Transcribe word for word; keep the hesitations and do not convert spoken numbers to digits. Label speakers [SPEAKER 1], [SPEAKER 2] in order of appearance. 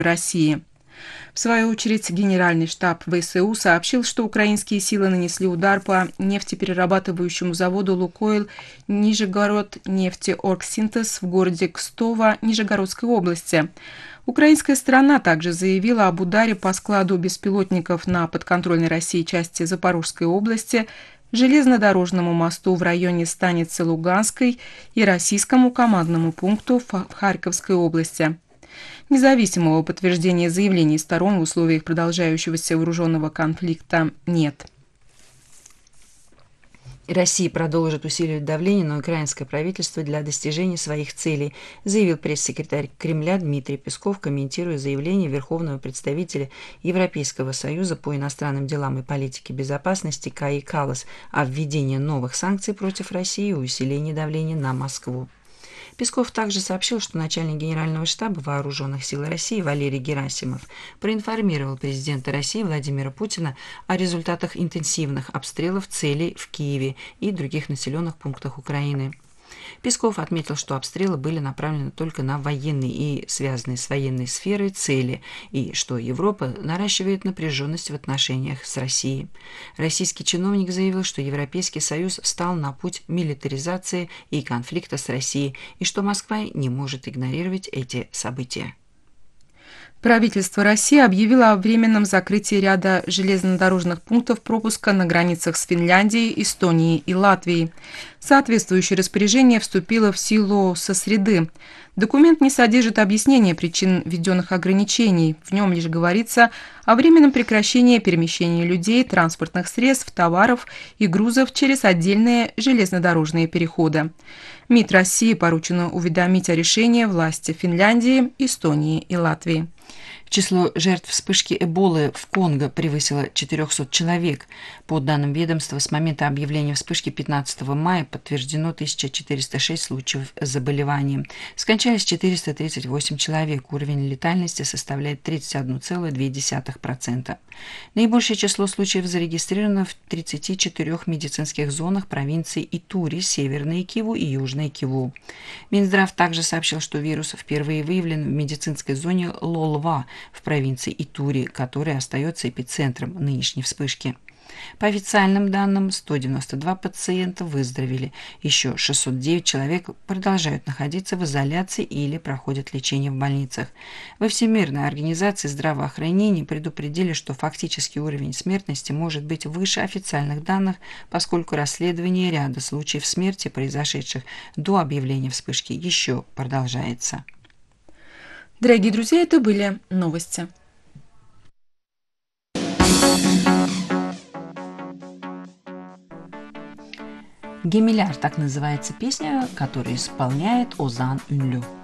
[SPEAKER 1] России. В свою очередь, Генеральный штаб ВСУ сообщил, что украинские силы нанесли удар по нефтеперерабатывающему заводу «Лукойл» Нижегород-нефтеоргсинтез в городе Кстово Нижегородской области. Украинская сторона также заявила об ударе по складу беспилотников на подконтрольной России части Запорожской области, железнодорожному мосту в районе станицы Луганской и российскому командному пункту в Харьковской области. Независимого подтверждения заявлений сторон в условиях продолжающегося вооруженного конфликта нет.
[SPEAKER 2] Россия продолжит усиливать давление на украинское правительство для достижения своих целей, заявил пресс-секретарь Кремля Дмитрий Песков, комментируя заявление Верховного представителя Европейского союза по иностранным делам и политике безопасности Каи Каллас о введении новых санкций против России и усилении давления на Москву. Песков также сообщил, что начальник Генерального штаба Вооруженных сил России Валерий Герасимов проинформировал президента России Владимира Путина о результатах интенсивных обстрелов целей в Киеве и других населенных пунктах Украины. Песков отметил, что обстрелы были направлены только на военные и связанные с военной сферой цели, и что Европа наращивает напряженность в отношениях с Россией. Российский чиновник заявил, что Европейский Союз встал на путь милитаризации и конфликта с Россией, и что Москва не может игнорировать эти события.
[SPEAKER 1] Правительство России объявило о временном закрытии ряда железнодорожных пунктов пропуска на границах с Финляндией, Эстонией и Латвией. Соответствующее распоряжение вступило в силу со среды. Документ не содержит объяснения причин введенных ограничений. В нем лишь говорится о временном прекращении перемещения людей, транспортных средств, товаров и грузов через отдельные железнодорожные переходы. МИД России поручено уведомить о решении власти Финляндии, Эстонии и Латвии.
[SPEAKER 2] Число жертв вспышки Эболы в Конго превысило четыреста человек. По данным ведомства, с момента объявления вспышки пятнадцатого мая подтверждено тысяча четыреста шесть случаев заболевания. Скончались четыреста тридцать восемь человек. Уровень летальности составляет тридцать одна целая две десятых процента. Наибольшее число случаев зарегистрировано в тридцати четырёх медицинских зонах провинций Итури, Северной Киву и Южной Киву. Минздрав также сообщил, что вирус впервые выявлен в медицинской зоне Лолва в провинции Итури, которая остается эпицентром нынешней вспышки. По официальным данным, сто девяносто два пациента выздоровели, еще шестьсот девять человек продолжают находиться в изоляции или проходят лечение в больницах. Во Всемирной организации здравоохранения предупредили, что фактический уровень смертности может быть выше официальных данных, поскольку расследование ряда случаев смерти, произошедших до объявления вспышки, еще продолжается.
[SPEAKER 1] Дорогие друзья, это были новости.
[SPEAKER 2] «Гемиляр» — так называется песня, которую исполняет Озан Ünlü.